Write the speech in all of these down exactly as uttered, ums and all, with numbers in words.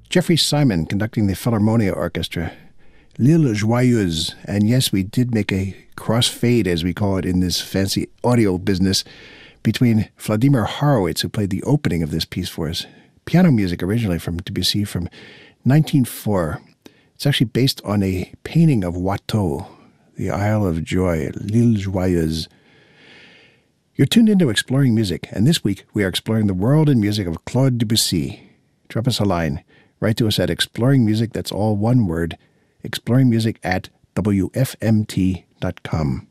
Jeffrey Simon conducting the Philharmonia Orchestra. L'Île Joyeuse. And yes, we did make a crossfade, as we call it in this fancy audio business, between Vladimir Horowitz, who played the opening of this piece for us. Piano music originally from Debussy from nineteen oh four. It's actually based on a painting of Watteau, the Isle of Joy, L'Île Joyeuse. You're tuned into Exploring Music, and this week we are exploring the world and music of Claude Debussy. Drop us a line. Write to us at Exploring Music, that's all one word, exploringmusic at w f m t dot com.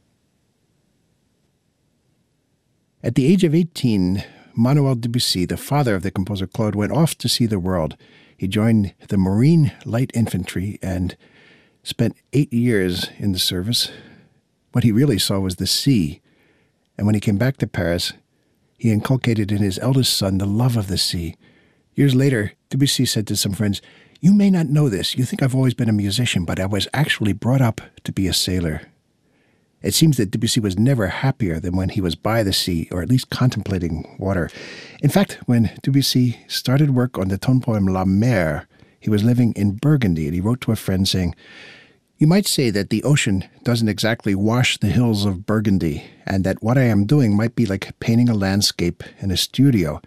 At the age of eighteen, Manuel Debussy, the father of the composer Claude, went off to see the world. He joined the Marine Light Infantry and spent eight years in the service. What he really saw was the sea. And when he came back to Paris, he inculcated in his eldest son the love of the sea. Years later, Debussy said to some friends, "You may not know this. You think I've always been a musician, but I was actually brought up to be a sailor." It seems that Debussy was never happier than when he was by the sea, or at least contemplating water. In fact, when Debussy started work on the tone poem La Mer, he was living in Burgundy, and he wrote to a friend saying, "You might say that the ocean doesn't exactly wash the hills of Burgundy, and that what I am doing might be like painting a landscape in a studio."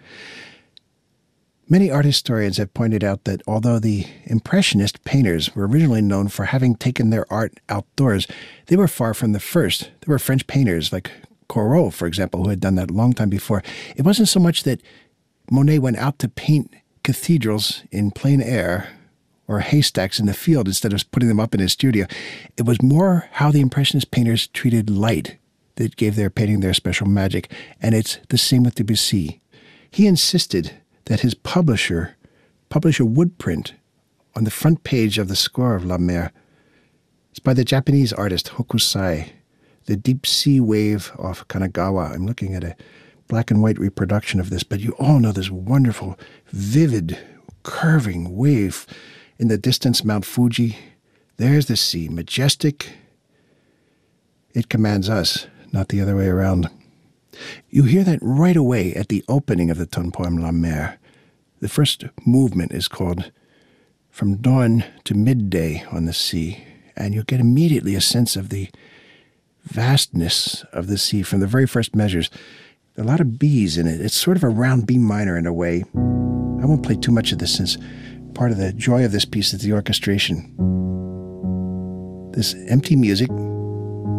Many art historians have pointed out that although the Impressionist painters were originally known for having taken their art outdoors, they were far from the first. There were French painters like Corot, for example, who had done that a long time before. It wasn't so much that Monet went out to paint cathedrals in plein air or haystacks in the field instead of putting them up in his studio. It was more how the Impressionist painters treated light that gave their painting their special magic. And it's the same with Debussy. He insisted that his publisher publish a wood print on the front page of the score of La Mer. It's by the Japanese artist Hokusai, the deep sea wave off Kanagawa. I'm looking at a black and white reproduction of this, but you all know this wonderful, vivid, curving wave. In the distance, Mount Fuji. There's the sea, majestic. It commands us, not the other way around. You hear that right away at the opening of the tone poem La Mer. The first movement is called From Dawn to Midday on the Sea, and you get immediately a sense of the vastness of the sea from the very first measures. There are a lot of B's in it. It's sort of a round B minor in a way. I won't play too much of this since part of the joy of this piece is the orchestration. This empty music